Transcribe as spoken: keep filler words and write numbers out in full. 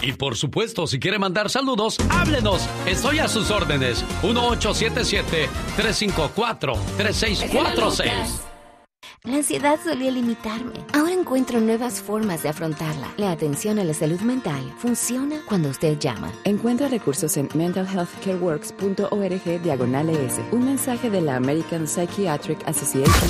Y por supuesto, si quiere mandar saludos, háblenos. Estoy a sus órdenes. uno ocho siete siete, tres cinco cuatro, tres seis cuatro seis. La ansiedad solía limitarme. Ahora encuentro nuevas formas de afrontarla. La atención a la salud mental funciona cuando usted llama. Encuentra recursos en mental health care works punto org diagonal es. Un mensaje de la American Psychiatric Association